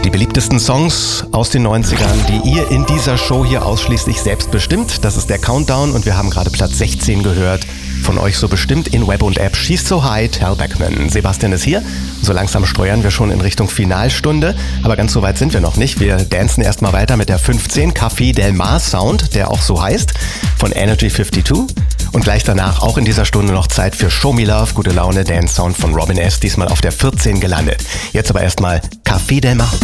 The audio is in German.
Die beliebtesten Songs aus den 90ern, die ihr in dieser Show hier ausschließlich selbst bestimmt. Das ist der Countdown und wir haben gerade Platz 16 gehört. Von euch so bestimmt in Web und App. She's So High, Tal Beckman. Sebastian ist hier. So langsam steuern wir schon in Richtung Finalstunde. Aber ganz so weit sind wir noch nicht. Wir dancen erstmal weiter mit der 15 Café Del Mar Sound, der auch so heißt, von Energy 52. Und gleich danach auch in dieser Stunde noch Zeit für Show Me Love, gute Laune, Dance Sound von Robin S. Diesmal auf der 14 gelandet. Jetzt aber erstmal Café Del Mar.